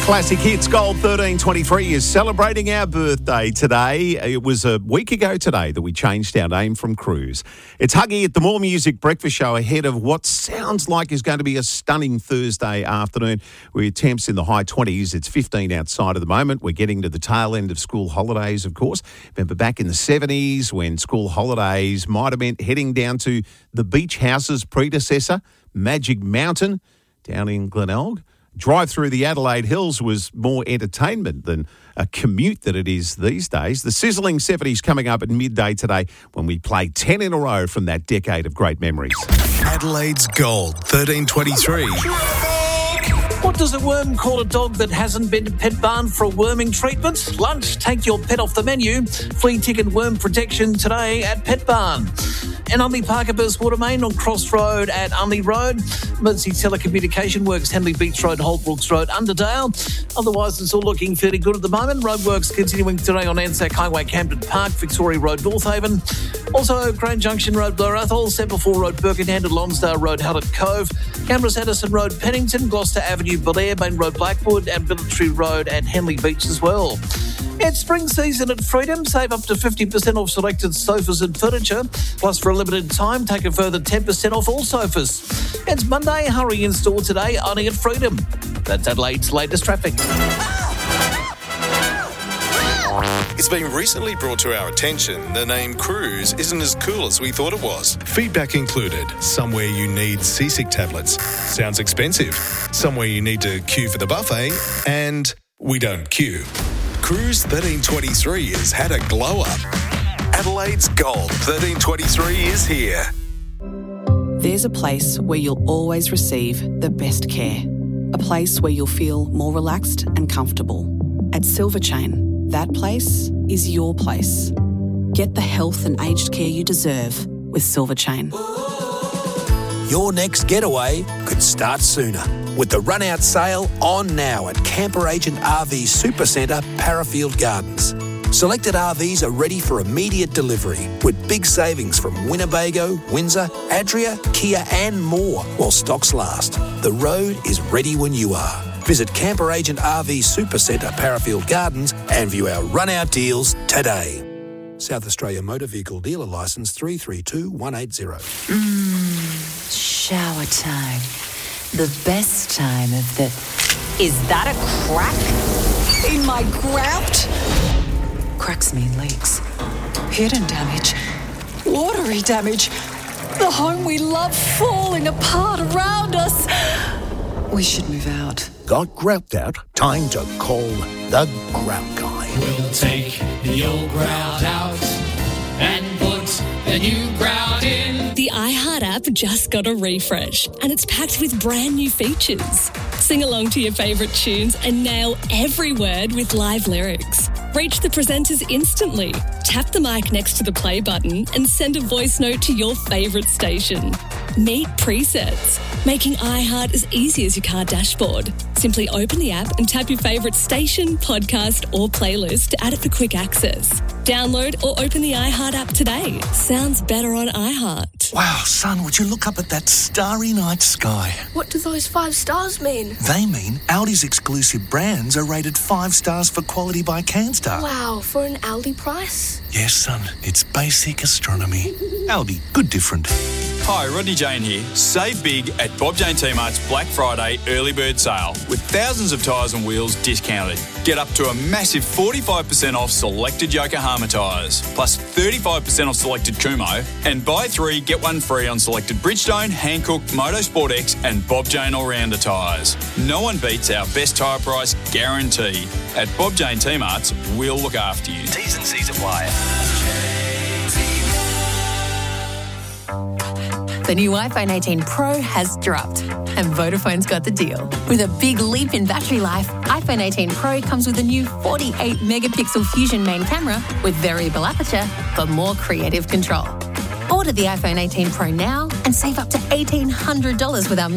Classic Hits Gold 1323 is celebrating our birthday today. It was a week ago today that we changed our name from Cruise. It's Huggy at the More Music Breakfast Show ahead of what sounds like is going to be a stunning Thursday afternoon with temps in the high 20s. It's 15 outside at the moment. We're getting to the tail end of school holidays, of course. Remember back in the 70s when school holidays might have meant heading down to the beach house's predecessor, Magic Mountain, down in Glenelg. Drive through the Adelaide Hills was more entertainment than a commute that it is these days. The sizzling 70s coming up at midday today when we play 10 in a row from that decade of great memories. Adelaide's Gold 1323. What does a worm call a dog that hasn't been to Pet Barn for a worming treatment? Lunch, take your pet off the menu. Flea tick and worm protection today at Pet Barn. And Unley Parker burst water main on Cross Road at Unley Road. Emergency telecommunication works, Henley Beach Road, Holbrooks Road, Underdale. Otherwise, it's all looking fairly good at the moment. Roadworks continuing today on Anzac Highway, Camden Park, Victoria Road, North Haven. Also, Crane Junction Road, Blair Athol, Semperfor Road, Birkenhead, Lonsdale Road, Howard Cove, Canberra Addison Road, Pennington, Gloucester Avenue, Belair, Main Road, Blackwood, and Military Road at Henley Beach as well. It's spring season at Freedom. Save up to 50% off selected sofas and furniture. Plus, for a limited time, take a further 10% off all sofas. It's Monday. Hurry in store today, only at Freedom. That's Adelaide's latest traffic. It's been recently brought to our attention the name Cruise isn't as cool as we thought it was. Feedback included: somewhere you need seasick tablets, sounds expensive, somewhere you need to queue for the buffet, and we don't queue. Cruise 1323 has had a glow-up. Adelaide's Gold 1323 is here. There's a place where you'll always receive the best care. A place where you'll feel more relaxed and comfortable. At Silver Chain, that place is your place. Get the health and aged care you deserve with Silver Chain. Your next getaway could start sooner with the run-out sale on now at Camper Agent RV Supercentre, Parafield Gardens. Selected RVs are ready for immediate delivery with big savings from Winnebago, Windsor, Adria, Kia and more while stocks last. The road is ready when you are. Visit Camper Agent RV Supercentre, Parafield Gardens and view our run-out deals today. South Australia Motor Vehicle Dealer Licence 332180. Shower time. The best time of the... Is that a crack in my grout? Cracks mean leaks. Hidden damage. Watery damage. The home we love falling apart around us. We should move out. Got grout out? Time to call the Grout Guy. We'll take the old grout out and put the new grout in. The iHeart app just got a refresh and it's packed with brand new features. Sing along to your favourite tunes and nail every word with live lyrics. Reach the presenters instantly. Tap the mic next to the play button and send a voice note to your favourite station. Meet presets, making iHeart as easy as your car dashboard. Simply open the app and tap your favourite station, podcast or playlist to add it for quick access. Download or open the iHeart app today. Sounds better on iHeart. Wow, son, would you look up at that starry night sky? What do those 5 stars mean? They mean Aldi's exclusive brands are rated 5 stars for quality by Canstar. Wow, for an Aldi price? Yes, son, it's basic astronomy. Aldi, good different. Hi, Rodney Jane here. Save big at Bob Jane T-Mart's Black Friday early bird sale with thousands of tyres and wheels discounted. Get up to a massive 45% off selected Yokohama tyres, plus 35% off selected Kumo, and buy 3, get 1 free on selected Bridgestone, Hankook, Motorsport X and Bob Jane All-Rounder tyres. No one beats our best tyre price guarantee. At Bob Jane T-Mart's, we'll look after you. T's and C's apply. The new iPhone 18 Pro has dropped and Vodafone's got the deal. With a big leap in battery life, iPhone 18 Pro comes with a new 48-megapixel Fusion main camera with variable aperture for more creative control. Order the iPhone 18 Pro now and save up to $1,800 with our